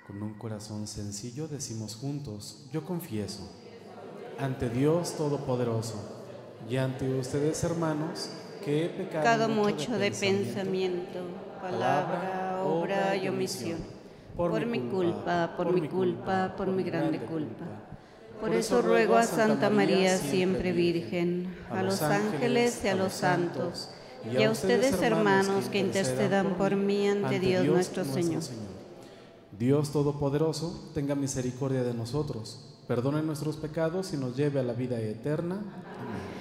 Con un corazón sencillo decimos juntos: yo confieso ante Dios Todopoderoso y ante ustedes, hermanos, que he pecado mucho de pensamiento, palabra, obra y omisión. Por mi culpa, por mi grande culpa. Por eso ruego a Santa María, siempre Virgen, a los ángeles y a los santos, y a ustedes, hermanos, que intercedan por mí ante Dios nuestro Señor. Dios Todopoderoso, tenga misericordia de nosotros, perdone nuestros pecados y nos lleve a la vida eterna. Amén.